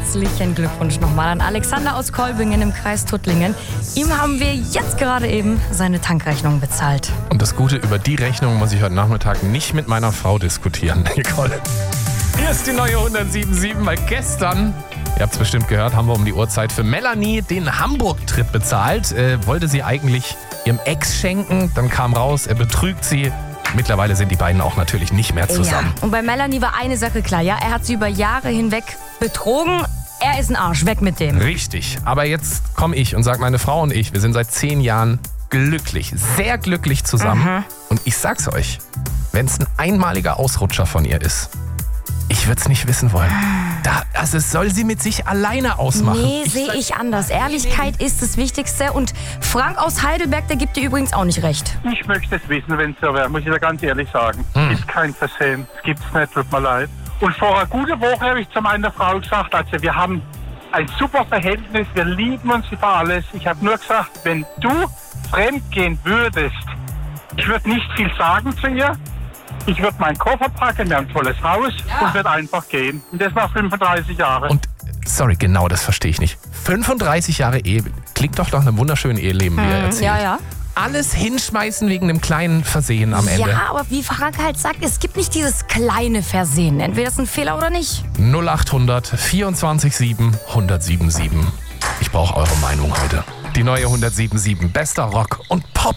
herzlichen Glückwunsch nochmal an Alexander aus Kolbingen im Kreis Tuttlingen. Ihm haben wir jetzt gerade eben seine Tankrechnung bezahlt. Und das Gute, über die Rechnung muss ich heute Nachmittag nicht mit meiner Frau diskutieren, Nicole. Hier ist die neue 107.7, weil gestern, ihr habt es bestimmt gehört, haben wir um die Uhrzeit für Melanie den Hamburg-Trip bezahlt. Wollte sie eigentlich ihrem Ex schenken, dann kam raus, er betrügt sie. Mittlerweile sind die beiden auch natürlich nicht mehr zusammen. Ja, und bei Melanie war eine Sache klar, ja, er hat sie über Jahre hinweg betrogen. Er ist ein Arsch, weg mit dem. Richtig, aber jetzt komme ich und sage, meine Frau und ich, wir sind seit 10 Jahren glücklich, sehr glücklich zusammen. Und ich sag's euch, wenn es ein einmaliger Ausrutscher von ihr ist, ich würde es nicht wissen wollen. Also soll sie mit sich alleine ausmachen. Nee, sehe ich anders. Ehrlichkeit ist das Wichtigste. Und Frank aus Heidelberg, der gibt dir übrigens auch nicht recht. Ich möchte es wissen, wenn es so wäre, muss ich da ganz ehrlich sagen. Ist kein Versehen, das gibt's nicht, tut mir leid. Und vor einer guten Woche habe ich zu meiner Frau gesagt, also wir haben ein super Verhältnis, wir lieben uns über alles. Ich habe nur gesagt, wenn du fremdgehen würdest, ich würde nicht viel sagen zu ihr. Ich würde meinen Koffer packen, wir haben ein tolles Haus und würde einfach gehen. Und das nach 35 Jahren. Und, sorry, genau das verstehe ich nicht. 35 Jahre Ehe, klingt doch nach einem wunderschönen Eheleben, wie er erzählt. Ja. Alles hinschmeißen wegen einem kleinen Versehen am Ende. Ja, aber wie Frank halt sagt, es gibt nicht dieses kleine Versehen. Entweder ist ein Fehler oder nicht. 0800 24 7 1077. Ich brauche eure Meinung heute. Die neue 107.7, bester Rock und Pop.